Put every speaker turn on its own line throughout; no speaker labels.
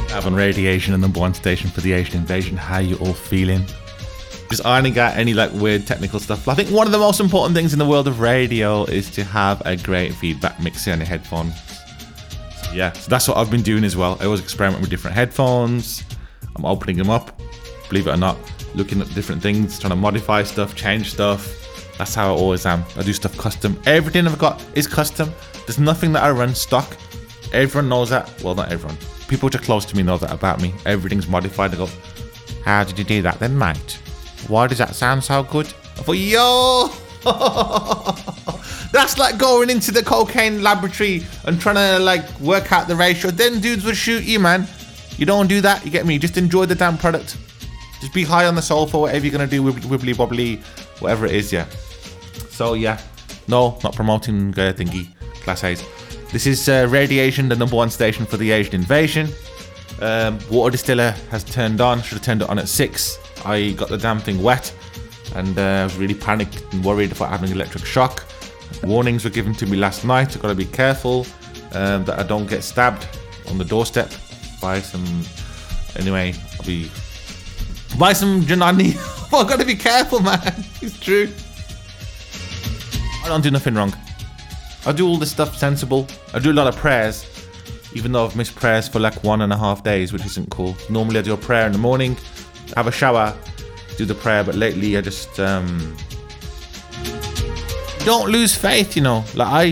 Having Radiation and number one station for the Asian Invasion. How you all feeling? Just ironing out any like weird technical stuff. I think one of the most important things in the world of radio is to have a great feedback mixer on your headphones. So that's what I've been doing as well. I always experiment with different headphones. I'm opening them up, believe it or not, looking at different things, trying to modify stuff, change stuff. That's how I always am. I do stuff custom. Everything I've got is custom. There's nothing that I run stock. Everyone knows that. Well, not everyone. People which are close to me know that about me. Everything's modified. I go, how did you do that then, mate? Why does that sound so good? I thought, yo! That's like going into the cocaine laboratory and trying to like work out the ratio. Then dudes would shoot you, man. You don't do that, you get me? Just enjoy the damn product. Just be high on the sofa, whatever you're gonna do, wibbly wobbly, whatever it is, yeah. So yeah, no, not promoting thingy, Class A's. This is Radiation, the number one station for the Asian Invasion. Water distiller has turned on, should have turned it on at 6. I got the damn thing wet and I was really panicked and worried about having electric shock. Warnings were given to me last night. I've got to be careful that I don't get stabbed on the doorstep by some. Anyway, by some Janani. I've got to be careful, man. It's true. I don't do nothing wrong. I do all this stuff sensible. I do a lot of prayers, even though I've missed prayers for like 1.5 days, which isn't cool. Normally I do a prayer in the morning, have a shower, do the prayer, but lately I just don't lose faith, you know. Like I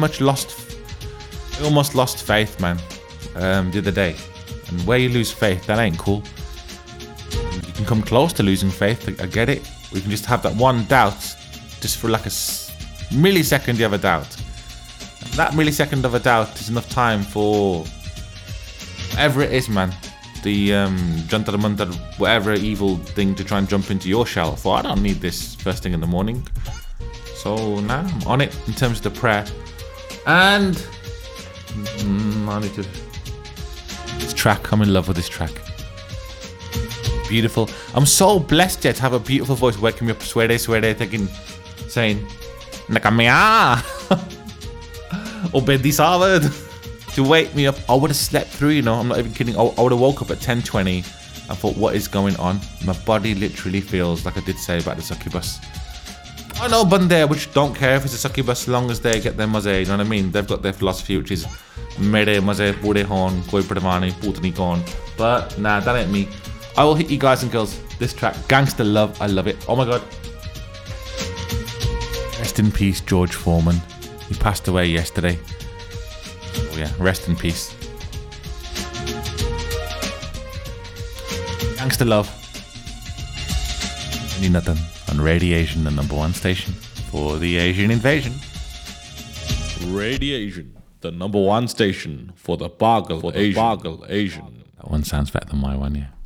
almost lost faith, man, the other day. And where you lose faith, that ain't cool. You can come close to losing faith, I get it. We can just have that one doubt, just for like a millisecond you have a doubt. That millisecond of a doubt is enough time for whatever it is, man. The Jantar whatever evil thing to try and jump into your shell. I don't need this first thing in the morning. So now I'm on it in terms of the prayer. And I need to. This track, I'm in love with this track. Beautiful. I'm so blessed yet to have a beautiful voice waking me up, suede, saying, Nakamia. Obedi Savard. To wake me up, I would have slept through, you know, I'm not even kidding. I would have woke up at 10:20 and thought, what is going on? My body literally feels like I did say about the succubus. I know Bunde, which don't care if it's a succubus as long as they get their maze, you know what I mean? They've got their philosophy, which is Mere maze pure hon, koi pradvani, putani kon. But nah, that ain't me. I will hit you guys and girls. This track, Gangster Love, I love it. Oh my god. Rest in peace, George Foreman. He passed away yesterday. Oh yeah, rest in peace. Gangster Love. Any nothing on Radiation, the number one station for the Asian Invasion. Radiation, the number one station for the Bargle Asian. That one sounds better than my one, yeah.